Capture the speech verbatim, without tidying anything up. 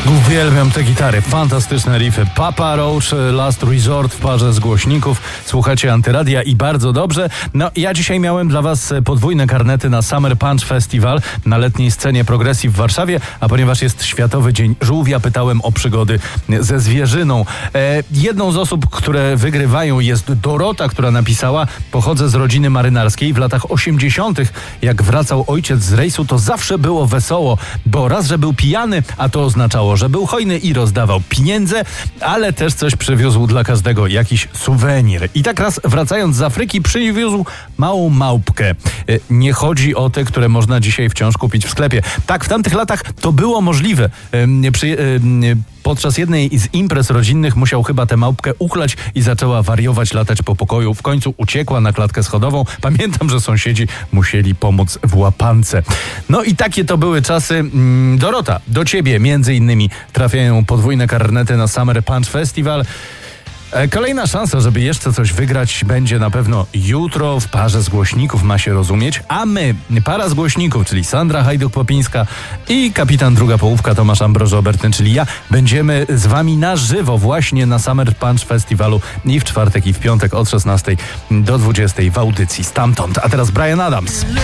Uwielbiam te gitary, fantastyczne riffy. Papa Roach, Last Resort w parze z głośników. Słuchacie Antyradia i bardzo dobrze. No, ja dzisiaj miałem dla was podwójne karnety na Summer Punch Festival na letniej scenie Progressive w Warszawie, a ponieważ jest Światowy Dzień Żółwia, pytałem o przygody ze zwierzyną. E, jedną z osób, które wygrywają, jest Dorota, która napisała: pochodzę z rodziny marynarskiej. W latach osiemdziesiątych, jak wracał ojciec z rejsu, to zawsze było wesoło, bo raz, że był pijany, a to oznaczało, że był hojny i rozdawał pieniądze, ale też coś przywiózł dla każdego, jakiś suwenir. I tak raz, wracając z Afryki, przywiózł małą małpkę. Nie chodzi o te, które można dzisiaj wciąż kupić w sklepie. Tak, w tamtych latach to było możliwe. Przy, podczas jednej z imprez rodzinnych musiał chyba tę małpkę uchlać i zaczęła wariować, latać po pokoju. W końcu uciekła na klatkę schodową. Pamiętam, że sąsiedzi musieli pomóc w łapance. No i takie to były czasy. Dorota, do ciebie między innymi trafiają podwójne karnety na Summer Punch Festival. Kolejna szansa, żeby jeszcze coś wygrać, będzie na pewno jutro w parze z głośników, ma się rozumieć. A my, para z głośników, czyli Sandra Hajduk-Popińska i kapitan druga połówka Tomasz Ambroży-Obertyn, czyli ja, będziemy z wami na żywo właśnie na Summer Punch Festiwalu i w czwartek i w piątek od szesnastej do dwudziestej w audycji Stamtąd. A teraz Bryan Adams.